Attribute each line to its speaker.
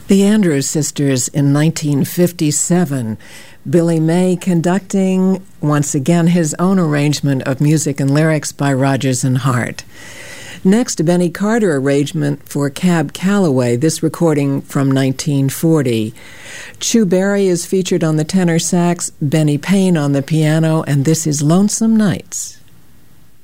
Speaker 1: The Andrews Sisters in 1957. Billy May conducting, once again, his own arrangement of music and lyrics by Rodgers and Hart. Next, a Benny Carter arrangement for Cab Calloway, this recording from 1940. Chu Berry is featured on the tenor sax, Benny Payne on the piano, and this is Lonesome Nights.